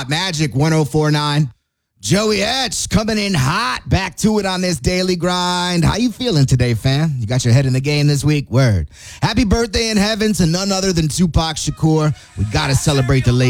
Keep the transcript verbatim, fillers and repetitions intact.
Magic one oh four point nine. Joey Etch coming in hot. Back to it on this daily grind. How you feeling today, fam? You got your head in the game this week? Word. Happy birthday in heaven to none other than Tupac Shakur. We got to celebrate the late